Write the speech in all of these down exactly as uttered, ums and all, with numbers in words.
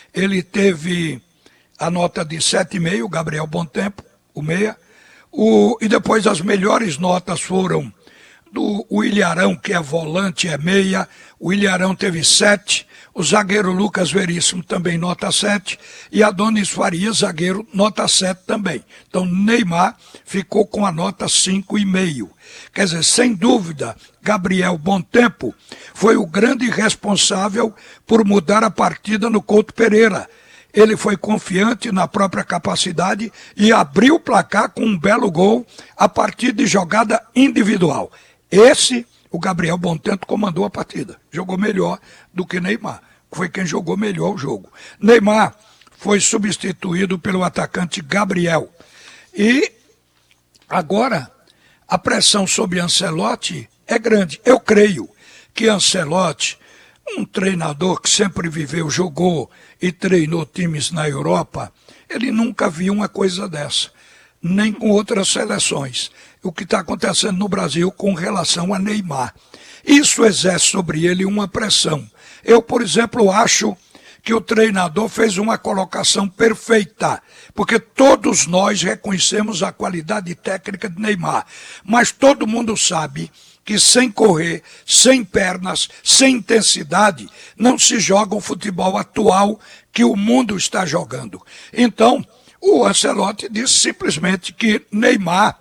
ele teve a nota de sete vírgula cinco, o Gabriel Bontempo, o meia. O, e depois as melhores notas foram do o Ilharão, que é volante, é meia. O Ilharão teve sete. O zagueiro Lucas Veríssimo também nota sete. E Adonis Farias, zagueiro, nota sete também. Então Neymar ficou com a nota cinco vírgula cinco. Quer dizer, sem dúvida, Gabriel Bontempo foi o grande responsável por mudar a partida no Couto Pereira. Ele foi confiante na própria capacidade e abriu o placar com um belo gol a partir de jogada individual. Esse, o Gabriel Bontempo, comandou a partida. Jogou melhor do que Neymar. Foi quem jogou melhor o jogo. Neymar foi substituído pelo atacante Gabriel. E agora a pressão sobre Ancelotti é grande. Eu creio que Ancelotti, um treinador que sempre viveu, jogou e treinou times na Europa, ele nunca viu uma coisa dessa, nem com outras seleções. O que está acontecendo no Brasil com relação a Neymar. Isso exerce sobre ele uma pressão. Eu, por exemplo, acho que o treinador fez uma colocação perfeita, porque todos nós reconhecemos a qualidade técnica de Neymar, mas todo mundo sabe que sem correr, sem pernas, sem intensidade, não se joga o futebol atual que o mundo está jogando. Então, o Ancelotti disse simplesmente que Neymar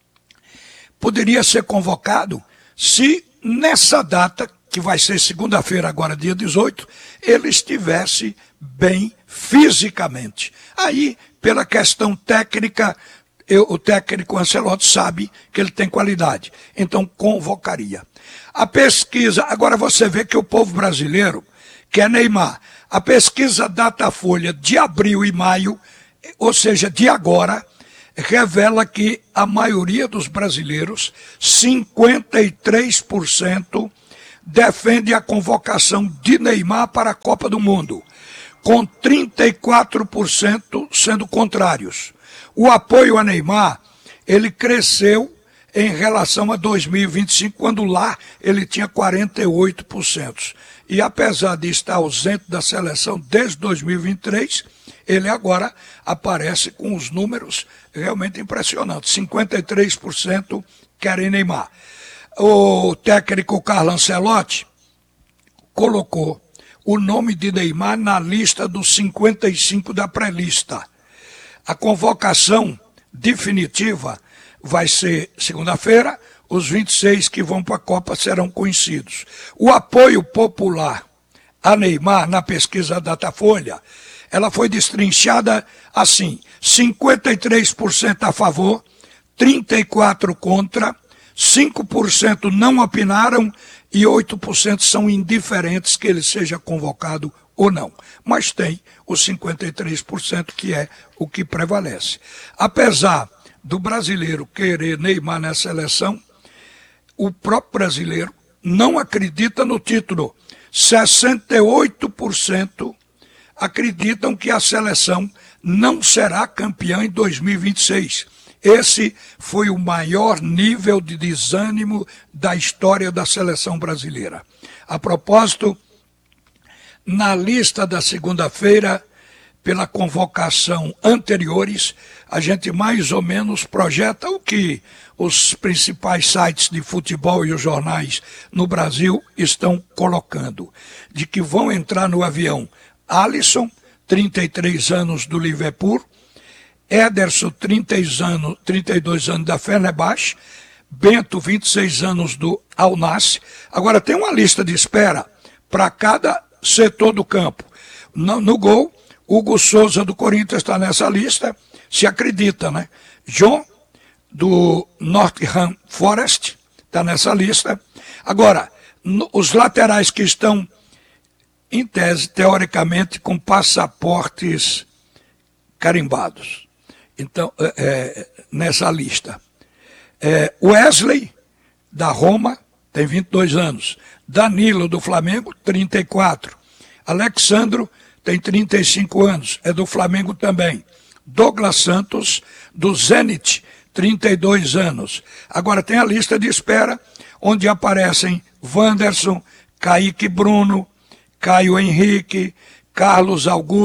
poderia ser convocado se nessa data, que vai ser segunda-feira agora, dia dezoito, ele estivesse bem fisicamente. Aí, pela questão técnica, eu, o técnico Ancelotti sabe que ele tem qualidade, então convocaria. A pesquisa, agora você vê que o povo brasileiro quer Neymar. A pesquisa Datafolha de abril e maio, ou seja, de agora, revela que a maioria dos brasileiros, cinquenta e três por cento, defende a convocação de Neymar para a Copa do Mundo, com trinta e quatro por cento sendo contrários. O apoio a Neymar, ele cresceu em relação a dois mil e vinte e cinco, quando lá ele tinha quarenta e oito por cento. E apesar de estar ausente da seleção desde dois mil e vinte e três, ele agora aparece com os números realmente impressionantes. cinquenta e três por cento querem Neymar. O técnico Carlo Ancelotti colocou o nome de Neymar na lista dos cinquenta e cinco da pré-lista. A convocação definitiva vai ser segunda-feira, os vinte e seis que vão para a Copa serão conhecidos. O apoio popular a Neymar na pesquisa Datafolha, ela foi destrinchada assim, cinquenta e três por cento a favor, trinta e quatro por cento contra, cinco por cento não opinaram e oito por cento são indiferentes que ele seja convocado ou não. Mas tem os cinquenta e três por cento que é o que prevalece. Apesar do brasileiro querer Neymar na seleção, o próprio brasileiro não acredita no título. sessenta e oito por cento acreditam que a seleção não será campeã em dois mil e vinte e seis. Esse foi o maior nível de desânimo da história da seleção brasileira. A propósito, na lista da segunda-feira, pela convocação anteriores, a gente mais ou menos projeta o que os principais sites de futebol e os jornais no Brasil estão colocando, de que vão entrar no avião Alisson, trinta e três anos do Liverpool, Ederson, trinta e dois anos da Fenerbahçe, Bento, vinte e seis anos do Al Nassr. Agora tem uma lista de espera para cada setor do campo. No, no gol, Hugo Souza do Corinthians está nessa lista, se acredita, né? John, do Nottingham Forest, está nessa lista. Agora, no, os laterais que estão, em tese, teoricamente, com passaportes carimbados. Então, é, é, nessa lista. É, Wesley, da Roma, tem vinte e dois anos. Danilo, do Flamengo, trinta e quatro. Alexandro, tem trinta e cinco anos, é do Flamengo também. Douglas Santos, do Zenit, trinta e dois anos. Agora tem a lista de espera, onde aparecem Wanderson, Kaique Bruno, Caio Henrique, Carlos Augusto,